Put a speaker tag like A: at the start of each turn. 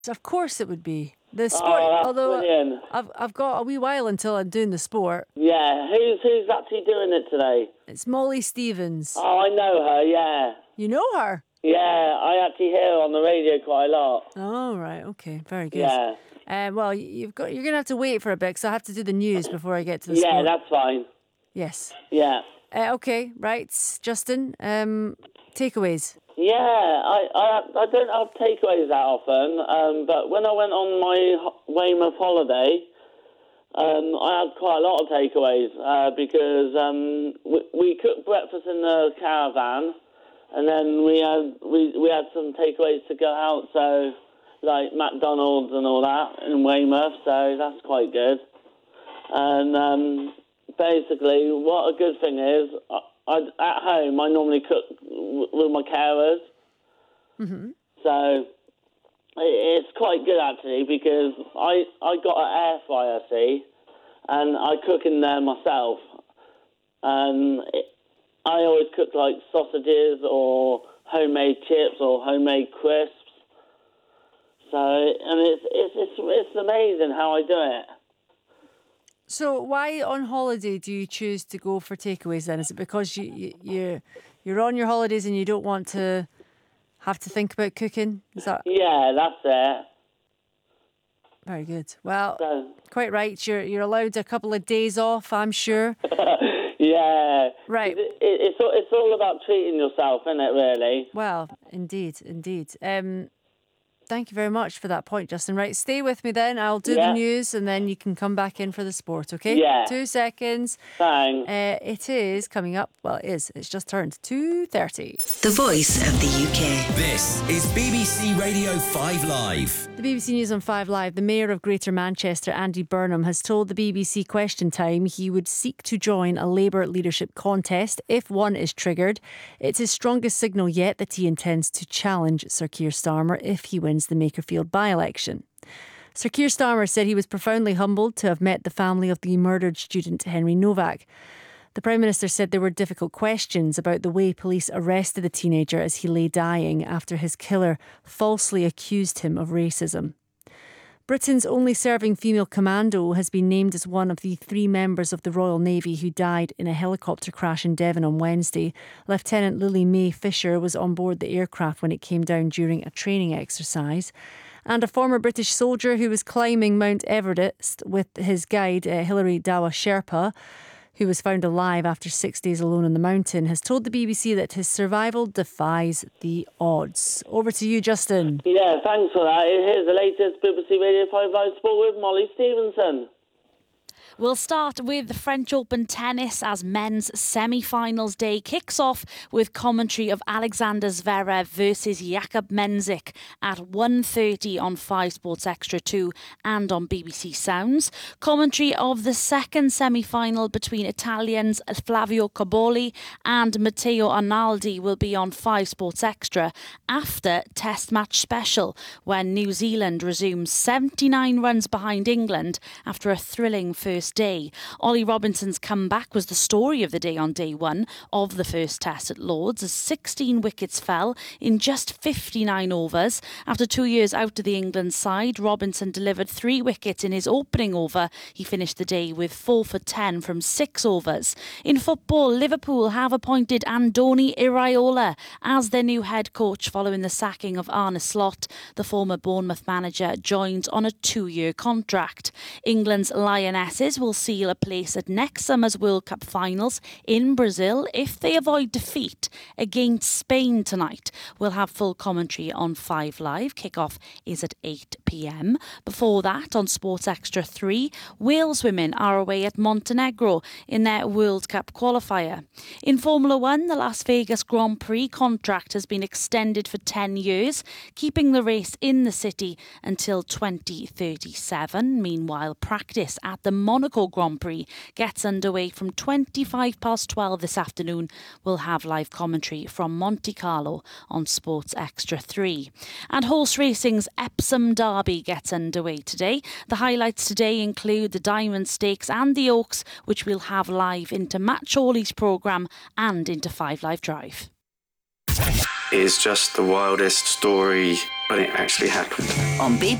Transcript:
A: Of course it would be. The sport,
B: That's
A: although
B: brilliant.
A: I've got a wee while until I'm doing the sport.
B: Yeah, who's actually doing it today?
A: It's Molly Stevens.
B: Oh, I know her, yeah.
A: You know her?
B: Yeah, I actually hear her on the radio quite a lot.
A: Oh, right, okay, very good.
B: Yeah.
A: Well, you're going to have to wait for a bit because I have to do the news before I get to the sport.
B: Yeah, that's fine.
A: Yes.
B: Yeah.
A: Okay, right, Justin. Takeaways.
B: Yeah, I don't have takeaways that often, but when I went on my Weymouth holiday, I had quite a lot of takeaways because we cooked breakfast in the caravan, and then we had some takeaways to go out, so like McDonald's and all that in Weymouth, so that's quite good. And basically, what a good thing is, at home I normally cook with my carers, so it's quite good actually because I got an air fryer, see, and I cook in there myself, and I always cook like sausages or homemade chips or homemade crisps. So, and it's amazing how I do it.
A: So why on holiday do you choose to go for takeaways then? Is it because you're on your holidays and you don't want to have to think about cooking? Is that?
B: Yeah, that's it.
A: Very good. Well, quite right. You're allowed a couple of days off, I'm sure.
B: Yeah.
A: Right.
B: It's all about treating yourself, isn't it, really?
A: Well, indeed. Thank you very much for that point, Justin. Right, stay with me then. I'll do the news and then you can come back in for the sport, okay?
B: Yeah.
A: 2 seconds.
B: Thanks.
A: It is coming up. Well, it is. It's just turned 2:30.
C: The voice of the UK.
D: This is BBC Radio 5 Live.
A: The BBC News on 5 Live. The Mayor of Greater Manchester, Andy Burnham, has told the BBC Question Time he would seek to join a Labour leadership contest if one is triggered. It's his strongest signal yet that he intends to challenge Sir Keir Starmer if he wins the Makerfield by-election. Sir Keir Starmer said he was profoundly humbled to have met the family of the murdered student Henry Novak. The Prime Minister said there were difficult questions about the way police arrested the teenager as he lay dying after his killer falsely accused him of racism. Britain's only serving female commando has been named as one of the 3 members of the Royal Navy who died in a helicopter crash in Devon on Wednesday. Lieutenant Lily Mae Fisher was on board the aircraft when it came down during a training exercise. And a former British soldier who was climbing Mount Everest with his guide, Hilary Dawa Sherpa, who was found alive after 6 days alone on the mountain, has told the BBC that his survival defies the odds. Over to you, Justin.
B: Yeah, thanks for that. Here's the latest BBC Radio 5 Live Sport with Molly Stevenson.
E: We'll start with the French Open tennis as men's semi-finals day kicks off with commentary of Alexander Zverev versus Jakub Mensik at 1:30 on 5 Sports Extra 2 and on BBC Sounds. Commentary of the second semi-final between Italians Flavio Cobolli and Matteo Arnaldi will be on 5 Sports Extra after Test Match Special, when New Zealand resumes 79 runs behind England after a thrilling first day. Ollie Robinson's comeback was the story of the day on day 1 of the first test at Lords, as 16 wickets fell in just 59 overs. After 2 years out of the England side, Robinson delivered 3 wickets in his opening over. He finished the day with 4 for 10 from 6 overs. In football, Liverpool have appointed Andoni Iraola as their new head coach following the sacking of Arne Slot. The former Bournemouth manager joins on a 2-year contract. England's Lionesses will seal a place at next summer's World Cup finals in Brazil if they avoid defeat against Spain tonight. We'll have full commentary on 5 Live. Kick-off is at 8 p.m. Before that, on Sports Extra 3, Wales women are away at Montenegro in their World Cup qualifier. In Formula 1, the Las Vegas Grand Prix contract has been extended for 10 years, keeping the race in the city until 2037. Meanwhile, practice at the Monaco Grand Prix gets underway from 12:25 this afternoon. We'll have live commentary from Monte Carlo on Sports Extra 3. And horse racing's Epsom Derby gets underway today. The highlights today include the Diamond Stakes and the Oaks, which we'll have live into Matt Chorley's programme and into 5 Live Drive.
F: is just the wildest story when it actually happened.
C: On BBC